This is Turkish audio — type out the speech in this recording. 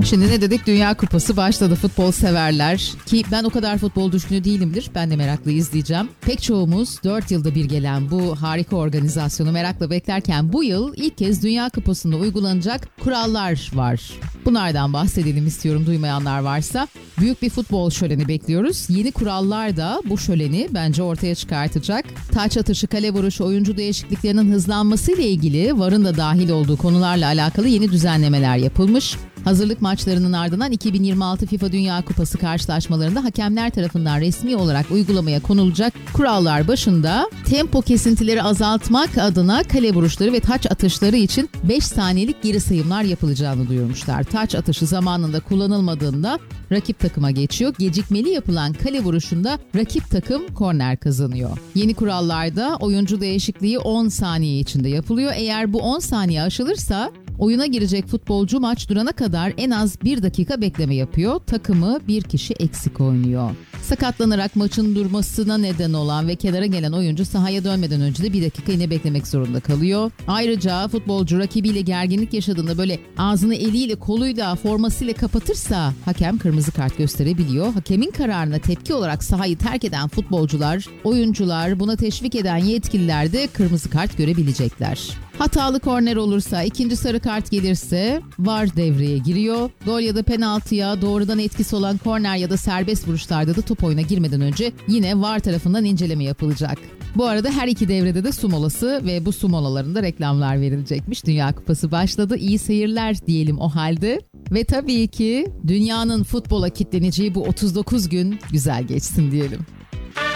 Şimdi ne dedik? Dünya Kupası başladı, futbol severler. Ki ben o kadar futbol düşkünü değilimdir. Ben de merakla izleyeceğim. Pek çoğumuz 4 yılda bir gelen bu harika organizasyonu merakla beklerken bu yıl ilk kez Dünya Kupası'nda uygulanacak kurallar var. Bunlardan bahsedelim istiyorum, duymayanlar varsa. Büyük bir futbol şöleni bekliyoruz. Yeni kurallar da bu şöleni bence ortaya çıkartacak. Taç atışı, kale vuruşu, oyuncu değişikliklerinin hızlanmasıyla ilgili VAR'ın da dahil olduğu konularla alakalı yeni düzenlemeler yapılmış. Hazırlık maçlarının ardından 2026 FIFA Dünya Kupası karşılaşmalarında hakemler tarafından resmi olarak uygulamaya konulacak kurallar başında tempo kesintileri azaltmak adına kale vuruşları ve taç atışları için 5 saniyelik geri sayımlar yapılacağını duyurmuşlar. Taç atışı zamanında kullanılmadığında rakip takıma geçiyor. Gecikmeli yapılan kale vuruşunda rakip takım korner kazanıyor. Yeni kurallarda oyuncu değişikliği 10 saniye içinde yapılıyor. Eğer bu 10 saniye aşılırsa oyuna girecek futbolcu maç durana kadar en az 1 dakika bekleme yapıyor. Takımı bir kişi eksik oynuyor. Sakatlanarak maçın durmasına neden olan ve kenara gelen oyuncu sahaya dönmeden önce de 1 dakika yine beklemek zorunda kalıyor. Ayrıca futbolcu rakibiyle gerginlik yaşadığında böyle ağzını eliyle, koluyla, formasıyla kapatırsa hakem kırmızı kart gösterebiliyor. Hakemin kararına tepki olarak sahayı terk eden futbolcular, oyuncular, buna teşvik eden yetkililer de kırmızı kart görebilecekler. Hatalı korner olursa, ikinci sarı kart gelirse VAR devreye giriyor. Gol ya da penaltıya doğrudan etkisi olan korner ya da serbest vuruşlarda da top oyuna girmeden önce yine VAR tarafından inceleme yapılacak. Bu arada her iki devrede de su molası ve bu su molalarında reklamlar verilecekmiş. Dünya Kupası başladı. İyi seyirler diyelim o halde. Ve tabii ki dünyanın futbola kitleneceği bu 39 gün güzel geçsin diyelim.